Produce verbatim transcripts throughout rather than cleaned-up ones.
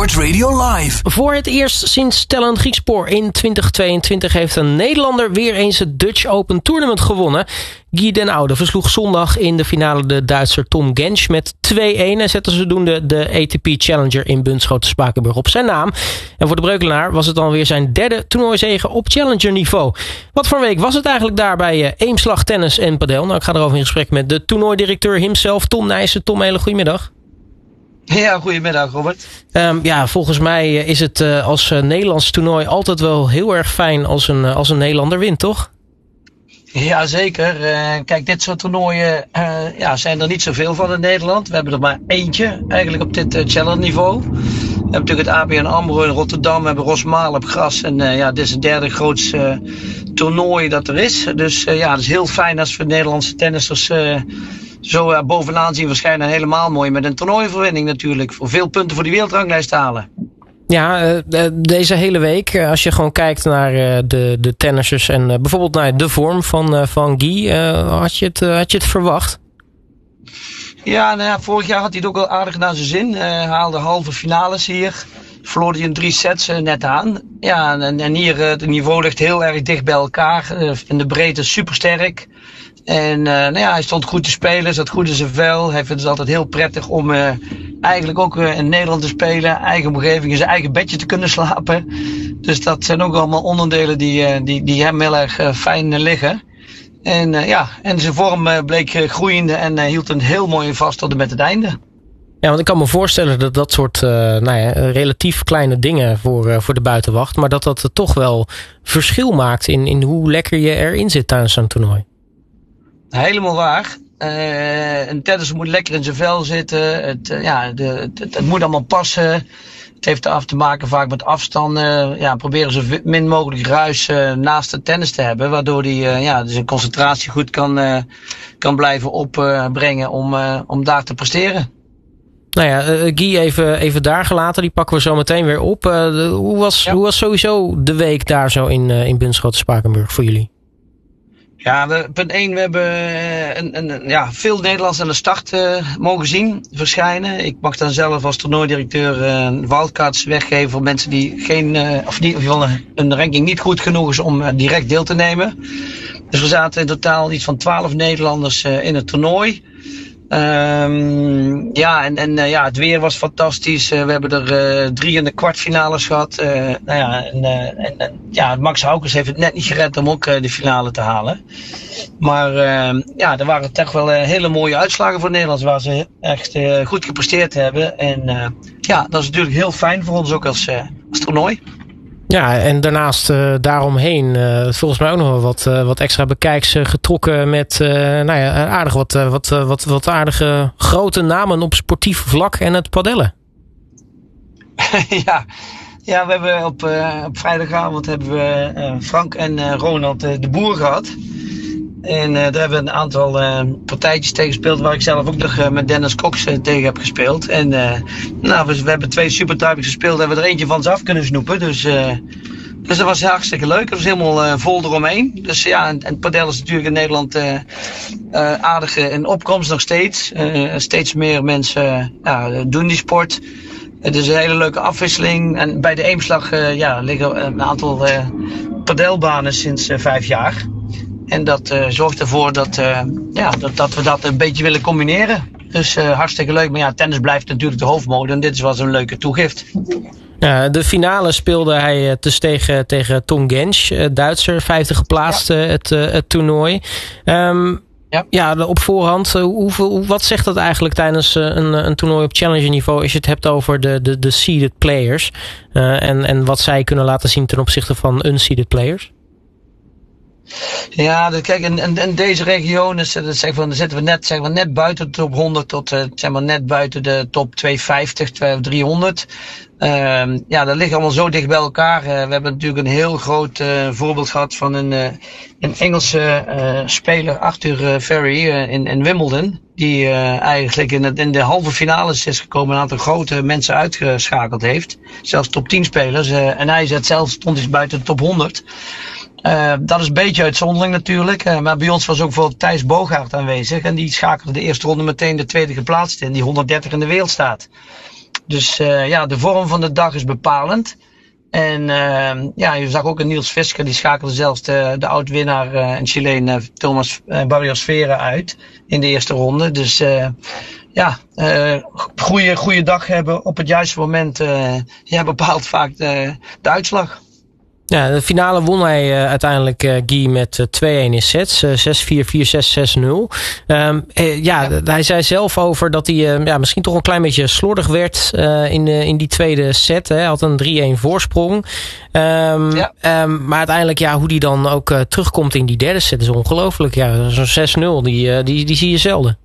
Sport Radio Live. Voor het eerst sinds Stellan Griekspoor in twintig tweeëntwintig heeft een Nederlander weer eens het Dutch Open Tournament gewonnen. Guy Den Oude versloeg zondag in de finale de Duitser Tom Gensch met twee-een en zette zodoende de A T P Challenger in Bunschoten-Spakenburg op zijn naam. En voor de Breukelaar was het dan weer zijn derde toernooizege op Challenger niveau. Wat voor een week was het eigenlijk daar bij Eemslag Tennis en Padel? Nou, ik ga erover in gesprek met de toernooidirecteur himself, Tom Nijssen. Tom, hele goedemiddag. Ja, goedemiddag Robert. Um, ja, volgens mij is het uh, als uh, Nederlands toernooi altijd wel heel erg fijn als een, uh, als een Nederlander wint, toch? Ja, zeker. Uh, kijk, dit soort toernooien uh, ja, zijn er niet zoveel van in Nederland. We hebben er maar eentje eigenlijk op dit uh, Challenger niveau. We hebben natuurlijk het A B N AMRO in Rotterdam. We hebben Rosmalen op gras. En uh, ja, dit is het derde grootste uh, toernooi dat er is. Dus uh, ja, het is heel fijn als we Nederlandse tennissers uh, zo uh, bovenaan zien verschijnen. Helemaal mooi met een toernooiverwinning natuurlijk. Voor veel punten voor die wereldranglijst halen. Ja, uh, deze hele week, uh, als je gewoon kijkt naar uh, de, de tennissers en uh, bijvoorbeeld naar de vorm van, uh, van Guy, uh, had, je het, uh, had je het verwacht? Ja, nou ja, vorig jaar had hij het ook wel aardig naar zijn zin. Uh, haalde halve finales hier. Verloor hij in drie sets uh, net aan. Ja, en, en hier uh, het niveau ligt heel erg dicht bij elkaar. Uh, in de breedte supersterk. En uh, nou ja, hij stond goed te spelen, zat goed in zijn vel. Hij vindt het altijd heel prettig om uh, eigenlijk ook uh, in Nederland te spelen. Eigen omgeving, in zijn eigen bedje te kunnen slapen. Dus dat zijn ook allemaal onderdelen die, uh, die, die hem heel erg uh, fijn uh, liggen. En uh, ja, en zijn vorm uh, bleek uh, groeiende en uh, hield een heel mooi vast tot en met het einde. Ja, want ik kan me voorstellen dat dat soort uh, nou ja, relatief kleine dingen voor, uh, voor de buitenwacht, maar dat dat uh, toch wel verschil maakt in, in hoe lekker je erin zit tijdens zo'n toernooi. Helemaal waar. Uh, een tennisser moet lekker in zijn vel zitten. Het, uh, ja, de, het, het moet allemaal passen. Het heeft af te maken vaak met afstanden. Ja, proberen zo min mogelijk ruis uh, naast de tennis te hebben. Waardoor hij uh, ja, zijn concentratie goed kan, uh, kan blijven opbrengen uh, om, uh, om daar te presteren. Nou ja, uh, Guy even, even daar gelaten. Die pakken we zo meteen weer op. Uh, de, hoe, was, ja. hoe was sowieso de week daar zo in, uh, in Bunschoten-Spakenburg voor jullie? Ja, we, punt één, we hebben een, een, ja, veel Nederlanders aan de start uh, mogen zien verschijnen. Ik mag dan zelf als toernooidirecteur uh, wildcards weggeven voor mensen die geen, uh, of niet, of een, een ranking niet goed genoeg is om uh, direct deel te nemen. Dus we zaten in totaal iets van twaalf Nederlanders uh, in het toernooi. Um, ja, en, en uh, ja, het weer was fantastisch. Uh, we hebben er uh, drie in de kwartfinales gehad. Uh, nou ja, en, uh, en, en ja, Max Haukens heeft het net niet gered om ook uh, de finale te halen. Maar uh, ja, er waren toch wel uh, hele mooie uitslagen voor Nederland, waar ze echt uh, goed gepresteerd hebben. En uh, ja, dat is natuurlijk heel fijn voor ons ook als, uh, als toernooi. Ja, en daarnaast uh, daaromheen uh, volgens mij ook nog wel wat, uh, wat extra bekijks uh, getrokken met uh, nou ja, aardig wat, uh, wat, uh, wat, wat aardige grote namen op sportief vlak en het padellen. ja. ja, we hebben op, uh, op vrijdagavond hebben we uh, Frank en uh, Ronald uh, de Boer gehad. En uh, daar hebben we een aantal uh, partijtjes tegen gespeeld waar ik zelf ook nog uh, met Dennis Cox uh, tegen heb gespeeld. En uh, nou, we, we hebben twee supertypes gespeeld en we er eentje van ze af kunnen snoepen. Dus, uh, dus dat was hartstikke leuk. Het was helemaal uh, vol eromheen. Dus ja, en, en padel is natuurlijk in Nederland uh, uh, aardig in opkomst nog steeds. Uh, steeds meer mensen uh, doen die sport. Het is een hele leuke afwisseling. En bij de Eemslag uh, ja, liggen een aantal uh, padelbanen sinds uh, vijf jaar. En dat uh, zorgt ervoor dat, uh, ja, dat, dat we dat een beetje willen combineren. Dus uh, hartstikke leuk. Maar ja, tennis blijft natuurlijk de hoofdmode. En dit was een leuke toegift. Ja, de finale speelde hij uh, dus tegen, tegen Tom Gensch, uh, Duitser, vijfde geplaatst, ja. uh, het, uh, het toernooi. Um, ja. ja, op voorhand, uh, hoeveel, wat zegt dat eigenlijk tijdens uh, een, een toernooi op challenger niveau als je het hebt over de, de, de seeded players? Uh, en, en wat zij kunnen laten zien ten opzichte van unseeded players? Ja, dat, kijk, in, in, in deze regionen dat zeg van, dan zitten we net, zeg maar, net buiten de top honderd tot uh, zeg maar, net buiten de top tweehonderdvijftig, driehonderd. Uh, ja, dat ligt allemaal zo dicht bij elkaar. Uh, we hebben natuurlijk een heel groot uh, voorbeeld gehad van een, uh, een Engelse uh, speler, Arthur uh, Ferry, uh, in, in Wimbledon. Die uh, eigenlijk in, het, in de halve finales is gekomen, een aantal grote mensen uitgeschakeld heeft. Zelfs top tien spelers. Uh, en hij zat zelf, stond dus buiten de top honderd. Uh, dat is een beetje uitzonderlijk natuurlijk. Uh, maar bij ons was ook bijvoorbeeld Thijs Bogaert aanwezig. En die schakelde de eerste ronde meteen de tweede geplaatst in, die honderddertig in de wereld staat. Dus uh, ja, de vorm van de dag is bepalend. En uh, ja, je zag ook een Niels Fisker, die schakelde zelfs de, de oud-winnaar uh, en Chileen uh, Thomas uh, Barrios Vera uit in de eerste ronde. Dus uh, ja, uh, goede, goede dag hebben op het juiste moment uh, ja, bepaalt vaak de, de uitslag. Ja, de finale won hij uh, uiteindelijk uh, Guy met uh, twee-een in sets. Uh, zes vier, vier zes, zes nul. Um, uh, ja, ja, hij zei zelf over dat hij uh, ja, misschien toch een klein beetje slordig werd uh, in, uh, in die tweede set. Hij had een drie-een voorsprong. Um, ja. um, maar uiteindelijk, ja, hoe die dan ook uh, terugkomt in die derde set is ongelooflijk. Ja, zo'n zes nul, die, uh, die, die zie je zelden.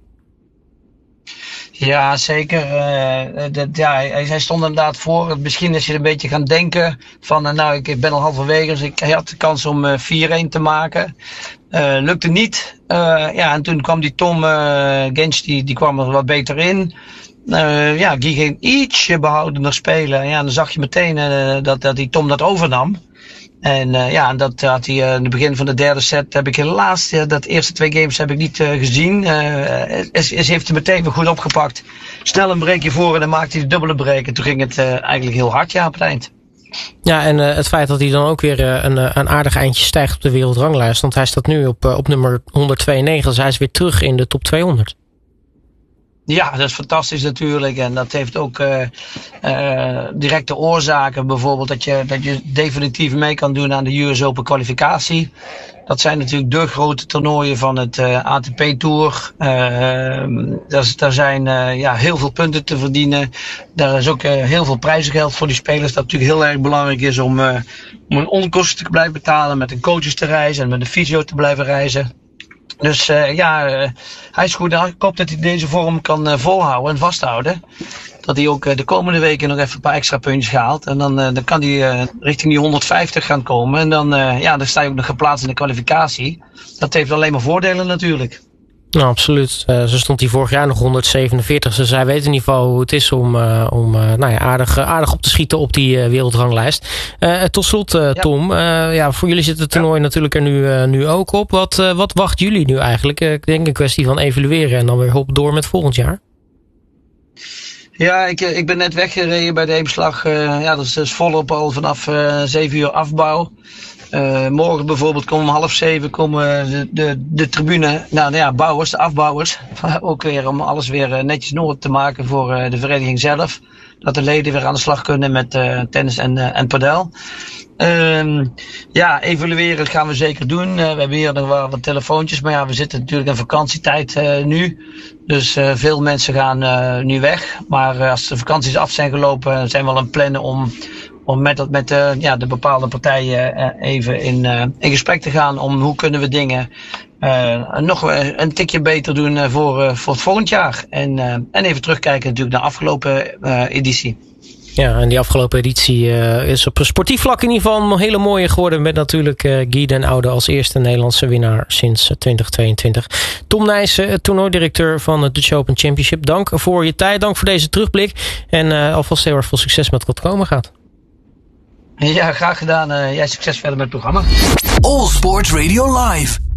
Ja, zeker. Uh, dat, ja, hij, hij stond inderdaad voor. Misschien is je een beetje gaan denken van, uh, nou, ik ben al halverwege, dus ik had de kans om uh, vier-een te maken. Uh, lukte niet. Uh, ja, en toen kwam die Tom uh, Gensch, die, die kwam er wat beter in. Uh, ja, Guy ging ietsje behoudender spelen. Ja, dan zag je meteen uh, dat, dat die Tom dat overnam. En uh, ja, dat had hij uh, in het begin van de derde set heb ik helaas, uh, dat eerste twee games heb ik niet uh, gezien. Uh, is, is heeft hij meteen weer goed opgepakt. Snel een breekje voor en dan maakte hij de dubbele break. En toen ging het uh, eigenlijk heel hard, ja, op het eind. Ja, en uh, het feit dat hij dan ook weer uh, een, een aardig eindje stijgt op de wereldranglijst. Want hij staat nu op, uh, op nummer honderdtweeënnegentig, dus hij is weer terug in de top tweehonderd. Ja, dat is fantastisch natuurlijk. En dat heeft ook uh, uh, directe oorzaken. Bijvoorbeeld dat je, dat je definitief mee kan doen aan de U S Open kwalificatie. Dat zijn natuurlijk de grote toernooien van het uh, A T P Tour. Uh, daar, daar zijn uh, ja, heel veel punten te verdienen. Daar is ook uh, heel veel prijzengeld voor die spelers. Dat natuurlijk heel erg belangrijk is om, uh, om een onkosten te blijven betalen. Met een coaches te reizen en met een fysio te blijven reizen. Dus uh, ja, uh, hij is goed. Ik hoop dat hij deze vorm kan uh, volhouden en vasthouden. Dat hij ook uh, de komende weken nog even een paar extra puntjes haalt. En dan, uh, dan kan hij uh, richting die honderdvijftig gaan komen. En dan, uh, ja, dan sta je ook nog geplaatst in de kwalificatie. Dat heeft alleen maar voordelen natuurlijk. Nou, absoluut. Uh, zo stond hij vorig jaar nog honderdzevenenveertig. Dus hij weet in ieder geval hoe het is om, uh, om uh, nou ja, aardig, uh, aardig op te schieten op die uh, wereldranglijst. Uh, tot slot, uh, Tom. Ja. Uh, ja, voor jullie zit het toernooi ja. natuurlijk er nu, uh, nu ook op. Wat, uh, wat wachten jullie nu eigenlijk? Uh, ik denk een kwestie van evalueren en dan weer hop door met volgend jaar. Ja, ik, ik ben net weggereden bij de Eemslag. Uh, ja, dat is dus volop al vanaf uh, zeven uur afbouw. Uh, morgen bijvoorbeeld komen om half zeven komen de, de, de tribune, nou ja, bouwers, de afbouwers. Ook weer om alles weer netjes in orde te maken voor uh, de vereniging zelf. Dat de leden weer aan de slag kunnen met uh, tennis en, uh, en padel. Uh, ja, evalueren gaan we zeker doen. Uh, we hebben hier nog wel wat telefoontjes, maar ja, we zitten natuurlijk in vakantietijd uh, nu. Dus uh, veel mensen gaan uh, nu weg. Maar uh, als de vakanties af zijn gelopen, zijn we al aan het plannen om... om met, met uh, ja, de bepaalde partijen uh, even in, uh, in gesprek te gaan om hoe kunnen we dingen uh, nog een tikje beter doen uh, voor, uh, voor het volgend jaar. En, uh, en even terugkijken natuurlijk naar de afgelopen uh, editie. Ja, en die afgelopen editie uh, is op een sportief vlak in ieder geval een hele mooie geworden. Met natuurlijk uh, Guy Den Oude als eerste Nederlandse winnaar sinds uh, twintig tweeëntwintig. Tom Nijssen, toernooidirecteur van het Dutch Open Championship. Dank voor je tijd, dank voor deze terugblik. En uh, alvast heel erg veel succes met wat komen gaat. Ja, graag gedaan. Uh, jij succes verder met het programma. All Sports Radio Live.